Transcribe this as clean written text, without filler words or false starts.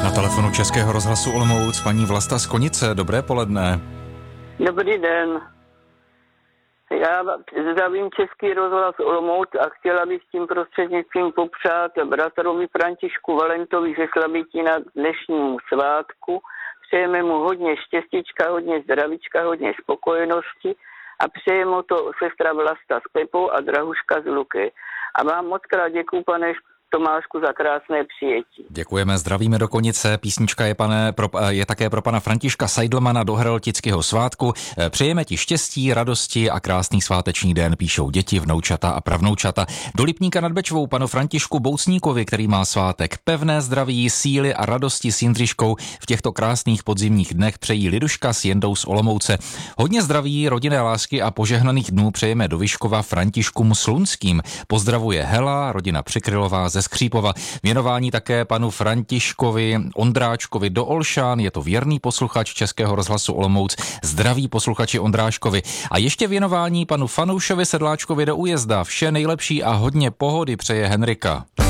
Na telefonu Českého rozhlasu Olomouc paní Vlasta z Konice. Dobré poledne. Dobrý den. Já zdravím Český rozhlas Olomouc a chtěla bych tím prostřednictvím popřát bratrovi Františku Valentovi ze Slabitina k dnešnímu svátku. Přejeme mu hodně štěstíčka, hodně zdravíčka, hodně spokojenosti a přeje mu to sestra Vlasta s Pepou a Drahuška z Luky. A vám moc krát děkuju, pane Tomášku, za krásné přijetí. Děkujeme, zdravíme do Konice. Písnička je také pro pana Františka Seidlmana do Heroltického svátku. Přejeme ti štěstí, radosti a krásný sváteční den, píšou děti, vnoučata a pravnoučata. Do Lipníka nad Bečvou panu Františku Boucníkovi, který má svátek. Pevné zdraví, síly a radosti s Jindřiškou v těchto krásných podzimních dnech přejí Liduška s Jendou z Olomouce. Hodně zdraví, rodinné lásky a požehnaných dnů přejeme do Vyškova Františkům Slunským. Pozdravuje Hela, rodina Přikrylová ze Skřípova. Věnování také panu Františkovi Ondráčkovi do Olšán, je to věrný posluchač Českého rozhlasu Olomouc. Zdraví posluchači Ondráškovi. A ještě věnování panu Fanoušovi Sedláčkovi do Újezda. Vše nejlepší a hodně pohody přeje Henrika.